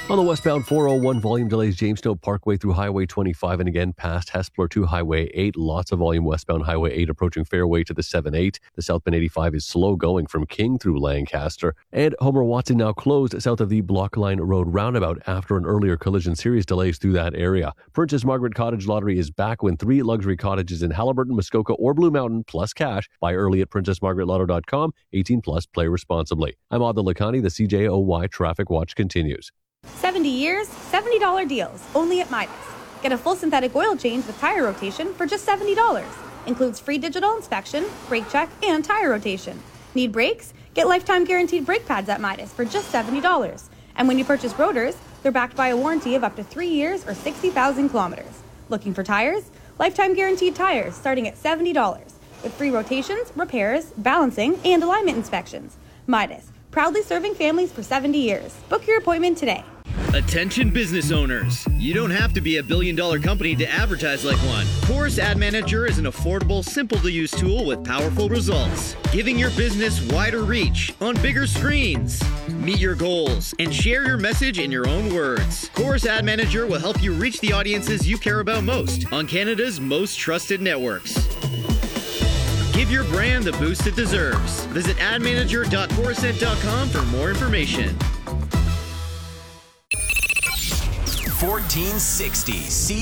On the westbound 401, volume delays Jamestown Parkway through Highway 25 and again past Hespeler to Highway 8. Lots of volume westbound Highway 8 approaching Fairway to the 7-8. The southbound 85 is slow going from King through Lancaster. And Homer Watson now closed south of the Blockline Road roundabout after an earlier collision. Serious delays through that area. Princess Margaret Cottage Lottery is back when 3 luxury cottages in Haliburton, Muskoka, or Blue Mountain plus cash. Buy early at princessmargaretlotto.com. 18 plus. Play responsibly. I'm Adil Lakhani. The CJOY Traffic Watch continues. 70 years, $70 deals, only at Midas. Get a full synthetic oil change with tire rotation for just $70. Includes free digital inspection, brake check, and tire rotation. Need brakes? Get lifetime guaranteed brake pads at Midas for just $70. And when you purchase rotors, they're backed by a warranty of up to 3 years or 60,000 kilometers. Looking for tires? Lifetime guaranteed tires starting at $70. With free rotations, repairs, balancing, and alignment inspections. Midas, proudly serving families for 70 years. Book your appointment today. Attention business owners. You don't have to be a billion-dollar company to advertise like one. Chorus Ad Manager is an affordable, simple-to-use tool with powerful results, giving your business wider reach on bigger screens. Meet your goals and share your message in your own words. Chorus Ad Manager will help you reach the audiences you care about most on Canada's most trusted networks. Give your brand the boost it deserves. Visit admanager.corusent.com for more information. 1460